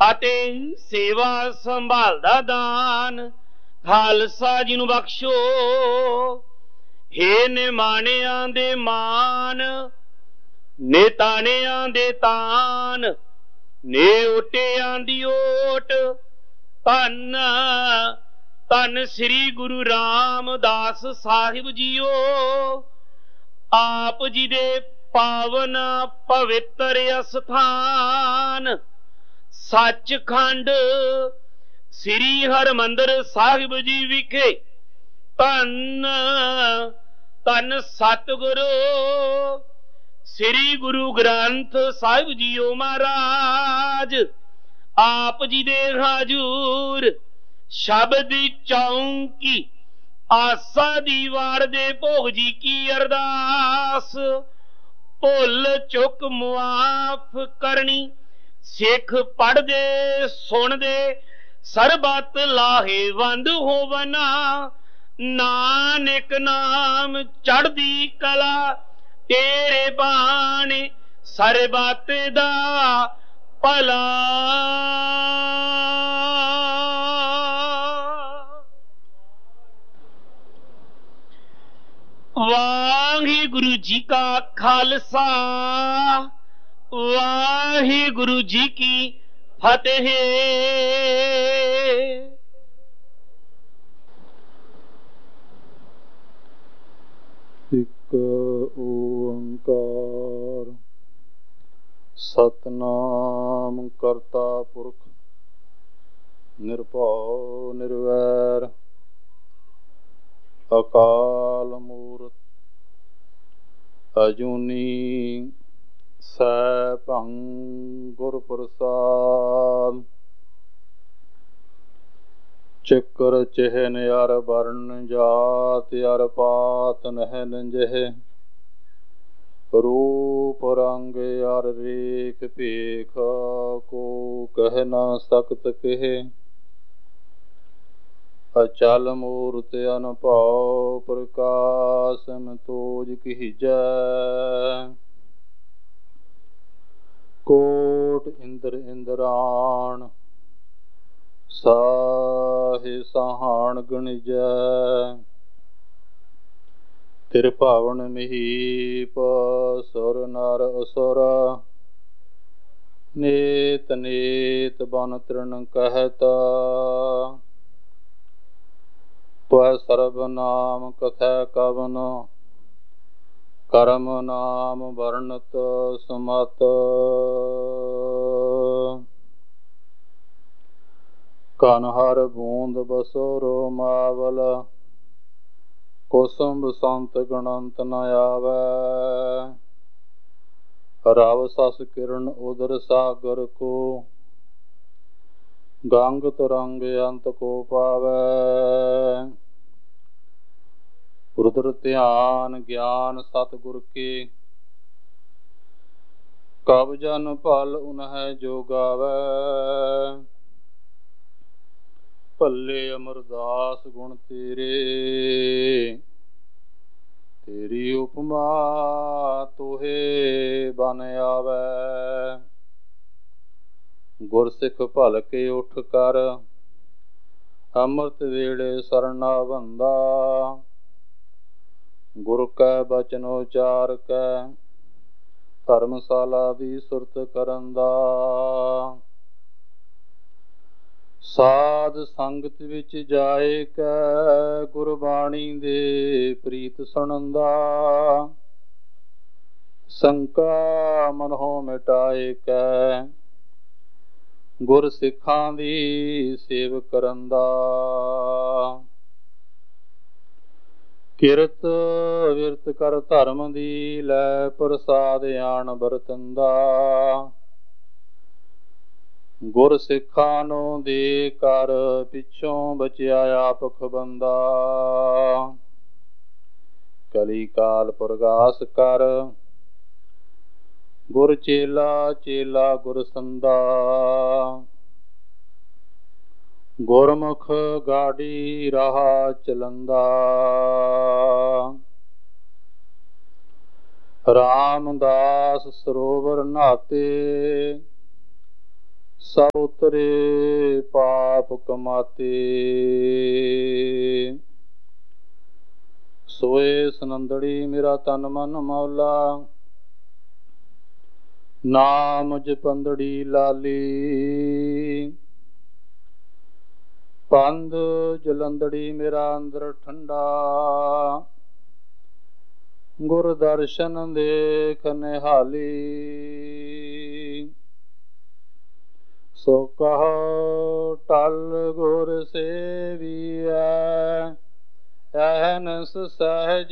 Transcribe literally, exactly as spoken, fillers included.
ਅਤੇ ਸੇਵਾ ਸੰਭਾਲਦਾ ਦਾਨ ਖਾਲਸਾ ਜੀ ਨੂੰ ਬਖਸ਼ੋ। ਹੇ ਨਿਮਾਣਿਆਂ ਦੇ ਮਾਨ, ਨੇਤਾਣਿਆਂ ਦੇ ਤਾਨ, ਨੇ ਓਟਿਆਂ ਦੀ ਓਟ। ਧੰਨ ਧੰਨ ਸ੍ਰੀ ਗੁਰੂ ਰਾਮਦਾਸ ਸਾਹਿਬ ਜੀਓ। ਆਪ ਜੀ ਦੇ ਪਾਵਨ ਪਵਿੱਤਰ ਅਸਥਾਨ ਸੱਚਖੰਡ ਸ੍ਰੀ ਹਰਿਮੰਦਰ ਸਾਹਿਬ ਜੀ ਵਿਖੇ ਧੰਨ ਧੰਨ ਸਤਿਗੁਰੂ ਸ੍ਰੀ ਗੁਰੂ ਗ੍ਰੰਥ ਸਾਹਿਬ ਜੀਓ ਮਹਾਰਾਜ। ਆਪ ਜੀ ਦੇ ਹਜੂਰ ਸ਼ਬਦ ਚੌਂਕੀ ਆਸਾ ਦੀ ਵਾਰ ਦੇ ਭੋਗ ਜੀ ਕੀ ਅਰਦਾਸ। ਭੁੱਲ ਚੁੱਕ ਮੁਆਫ ਕਰਨੀ, ਸਿੱਖ ਪੜ੍ਹਦੇ ਸੁਣਦੇ ਸਰਬਤ ਲਾਹੇਵੰਦ ਹੋਵਨਾ। ਨਾਨਕ ਨਾਮ ਚੜ੍ਹਦੀ ਕਲਾ, ਤੇਰੇ ਬਾਣੇ ਸਰਬਤ ਦਾ ਭਲਾ। ਵਾਹਿਗੁਰੂ ਜੀ ਕਾ ਖਾਲਸਾ, ਵਾਹਿਗੁਰੂ ਜੀ ਕੀ ਫਤਿਹ। ਇੱਕ ਓੰਕਾਰ ਸਤਨਾਮ ਕਰਤਾ ਪੁਰਖ ਨਿਰਭਉ ਨਿਰਵੈਰ ਅਕਾਲ ਮੂਰਤ ਅਜੂਨੀ ਸੈਭੰ ਗੁਰ ਪ੍ਰਸਾਦ। ਚੱਕਰ ਚਿਹਨ ਅਰ ਵਰਨ ਜਾਤ ਅਰ ਪਾਤ ਨਹਿ ਨੰਜਹਿ। ਰੂਪ ਰੰਗ ਅਰ ਰੇਖ ਭੇਖ ਕੋ ਕਹਿ ਨਾ ਸਕਤ ਕਹਿ। ਅਚਲ ਮੂਰਤ ਅਨਭਉ ਪ੍ਰਕਾਸ਼ ਸੰਤੋਜ ਕੀਜੈ। ਕੋਟ ਇੰਦਰ ਇੰਦਰਾਣ ਸਾਹੇ ਸਾਹਾਣ ਗਣਿਜੈ। ਤਿਰ ਭਾਵਨ ਮਹੀਪ ਸੁਰ ਨਰ ਅਸੁਰ। ਨੇਤ ਨੇਤ ਬਨ ਤ੍ਰਿਣ ਕਹਿਤ। ਤਵੈ ਸਰਬ ਨਾਮ ਕਥੈ ਕਵਨ। ਕਰਮ ਨਾਮ ਵਰਣਤ ਸਮਤ। ਕਨ ਹਰ ਬੂੰਦ ਬਸੁਰ ਮਾਵਲ। ਕੁਸੁਮ ਬਸੰਤ ਗਣੰਤ ਨ ਆਵੈ। ਰਵ ਸਸ ਕਿਰਨ ਉਦਰ ਸਾਗਰ ਕੋ। ਗੰਗ ਤਰੰਗ ਅੰਤ ਕੋ ਪਾਵੈ। ਰੁਦਰ ਧਿਆਨ ਗਿਆਨ ਸਤਿਗੁਰ ਕੇ। ਕਬ ਜਨ ਭਲ ਉਨਹਿ ਜੋ ਗਾਵੈ। ਭੱਲੇ ਅਮਰਦਾਸ ਗੁਣ ਤੇਰੇ। ਤੇਰੀ ਉਪਮਾ ਤੋਹੇ ਬਨ ਆਵੈ। ਗੁਰਸਿੱਖ ਭਲ ਕੇ ਉਠ ਕਰ। ਅੰਮ੍ਰਿਤ ਵੇਲੇ ਸਰਨਾ ਬੰਦਾ। ਗੁਰ ਕੈ ਬਚਨ ਉਚਾਰ ਕੈ। ਧਰਮਸ਼ਾਲਾ ਦੀ ਸੁਰਤ ਕਰਨ ਦਾ। ਸਾਧ ਸੰਗਤ ਵਿੱਚ ਜਾਏ ਕੈ। ਗੁਰਬਾਣੀ ਦੇ ਪ੍ਰੀਤ ਸੁਣਨ ਦਾ। ਸੰਕਾ ਮਨਹੁ ਮਿਟਾਏ ਕੈ। ਗੁਰ ਸਿੱਖਾਂ ਦੀ ਸੇਵ ਕਰਨ ਦਾ। ਕਿਰਤ ਵਿਰਤ ਕਰ ਧਰਮ ਦੀ। ਲੈ ਪ੍ਰਸਾਦ ਆਣ ਬਰਤਨ ਦਾ। ਗੁਰ ਸਿੱਖਾਂ ਨੂੰ ਦੇ ਕਰ। ਪਿੱਛੋਂ ਬਚਿਆ ਆਪਖ ਬੰਦਾ। ਕਲੀ ਕਾਲ ਪ੍ਰਗਾਸ ਕਰ। ਗੁਰ ਚੇਲਾ ਚੇਲਾ ਗੁਰ ਸੰਦਾ। ਗੁਰਮੁਖ ਗਾਡੀ ਰਾਹ ਚਲੰਦਾ। ਰਾਮਦਾਸ ਸਰੋਵਰ ਨਹਾਤੇ। ਸਭ ਉਤਰੇ ਪਾਪ ਕਮਾਤੇ। ਸੋਏ ਸਨੰਦੜੀ ਮੇਰਾ ਤਨ ਮਨ ਮੌਲਾ, ਨਾਮ ਜਪੰਦੜੀ ਲਾਲੀ। ਪੰਧ ਜਲੰਦੜੀ ਮੇਰਾ ਅੰਦਰ ਠੰਡਾ, ਗੁਰ ਦਰਸ਼ਨ ਦੇਖ ਨਿਹਾਲੀ। ਸੋ ਕਹੋ ਟਲ ਗੁਰ ਸੇਵੀਐ, ਅਹਨਸ ਸਹਿਜ